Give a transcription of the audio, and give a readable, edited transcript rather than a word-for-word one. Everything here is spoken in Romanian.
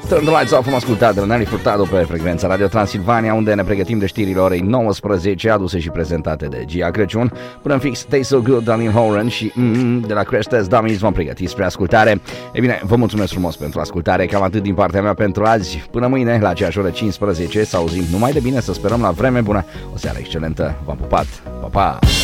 Turn the Lights Off am ascultat de Nelly Furtado pe frecvența Radio Transilvania, unde ne pregătim de știrile orei 19, aduse și prezentate de Gia Crăciun. Până în fix, Stay So Good, Daniel Horan și de la Crash Test Dummies v-am pregătit spre ascultare. E bine, vă mulțumesc frumos pentru ascultare, cam atât din partea mea pentru azi. Până mâine, la aceeași oră 15, să auzim numai de bine, să sperăm la vreme bună. O seară excelentă, v-am pupat, pa, pa!